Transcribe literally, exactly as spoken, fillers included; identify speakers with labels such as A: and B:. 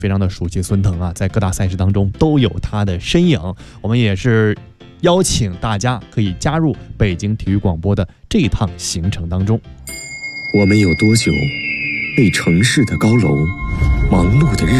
A: 非常的熟悉孙腾啊，在各大赛事当中都有他的身影。我们也是邀请大家可以加入北京体育广播的这一趟行程当中。
B: 我们有多久被城市的高楼、忙碌的日